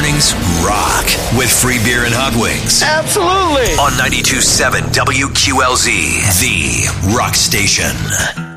mornings rock with free beer and hot wings. Absolutely. On 92.7 WQLZ, the rock station.